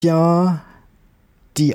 ja die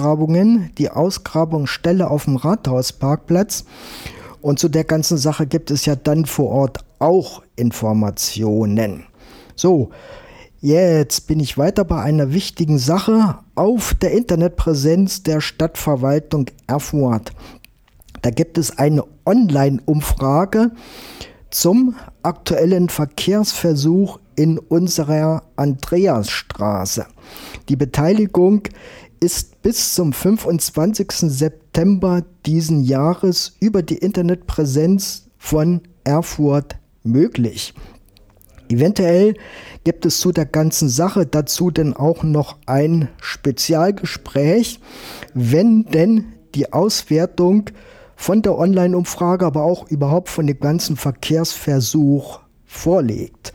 Ausgrabungsstelle auf dem Rathausparkplatz. Und zu der ganzen Sache gibt es ja dann vor Ort auch Informationen. So, jetzt bin ich weiter bei einer wichtigen Sache auf der Internetpräsenz der Stadtverwaltung Erfurt. Da gibt es eine Online-Umfrage zum aktuellen Verkehrsversuch in unserer Andreasstraße. Die Beteiligung ist bis zum 25. September diesen Jahres über die Internetpräsenz von Erfurt möglich. Eventuell gibt es zu der ganzen Sache dazu dann auch noch ein Spezialgespräch, wenn denn die Auswertung von der Online-Umfrage, aber auch überhaupt von dem ganzen Verkehrsversuch vorliegt.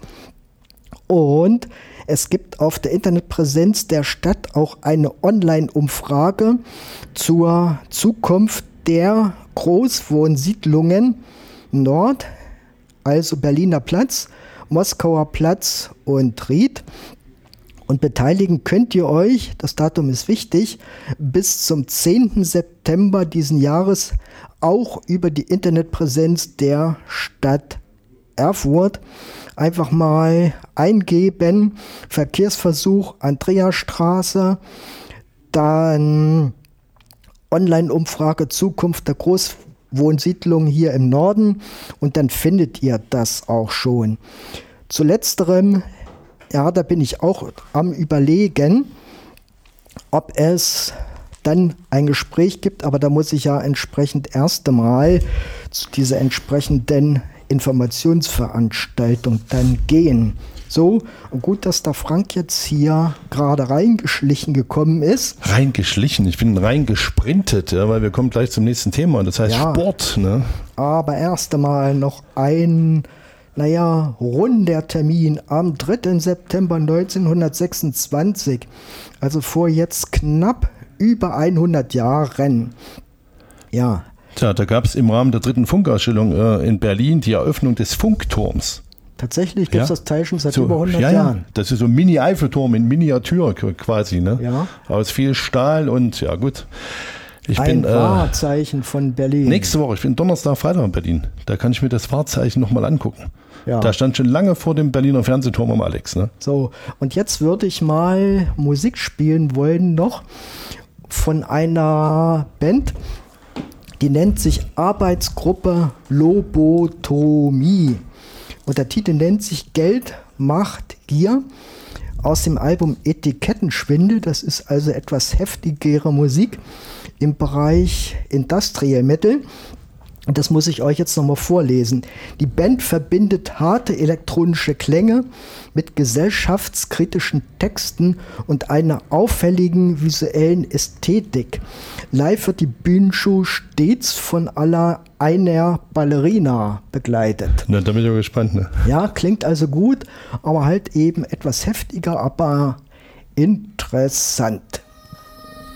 Und es gibt auf der Internetpräsenz der Stadt auch eine Online-Umfrage zur Zukunft der Großwohnsiedlungen Nord, also Berliner Platz, Moskauer Platz und Ried. Und beteiligen könnt ihr euch, das Datum ist wichtig, bis zum 10. September diesen Jahres auch über die Internetpräsenz der Stadt Erfurt. Einfach mal eingeben, Verkehrsversuch Andreasstraße, dann Online-Umfrage Zukunft der Großwohnsiedlung hier im Norden und dann findet ihr das auch schon. Zu letzterem, ja, da bin ich auch am Überlegen, ob es dann ein Gespräch gibt, aber da muss ich ja entsprechend erst einmal zu dieser entsprechenden Informationsveranstaltung dann gehen. So, und gut, dass der Frank jetzt hier gerade reingeschlichen gekommen ist. Reingeschlichen? Ich bin reingesprintet, ja, weil wir kommen gleich zum nächsten Thema, das heißt ja, Sport. Ne? Aber erst einmal noch ein runder Termin am 3. September 1926, also vor jetzt knapp über 100 Jahren. Ja. Tja, da gab es im Rahmen der 3. Funkausstellung in Berlin die Eröffnung des Funkturms. Tatsächlich gibt es das Teil schon seit über 100 Jahren. Ja, das ist so ein Mini-Eiffelturm in Miniatur quasi, ne? Ja. Aus viel Stahl und ja gut. Ein Wahrzeichen von Berlin. Nächste Woche, ich bin Donnerstag, Freitag in Berlin. Da kann ich mir das Wahrzeichen nochmal angucken. Ja. Da stand schon lange vor dem Berliner Fernsehturm am Alex. Ne? So, und jetzt würde ich mal Musik spielen wollen noch von einer Band, die nennt sich Arbeitsgruppe Lobotomie. Und der Titel nennt sich Geld, Macht, Gier aus dem Album Etikettenschwindel. Das ist also etwas heftigere Musik im Bereich Industrial Metal. Und das muss ich euch jetzt nochmal vorlesen. Die Band verbindet harte elektronische Klänge mit gesellschaftskritischen Texten und einer auffälligen visuellen Ästhetik. Live wird die Bühnenshow stets von einer Ballerina begleitet. Na, da bin ich aber gespannt. Ne? Ja, klingt also gut, aber halt eben etwas heftiger, aber interessant.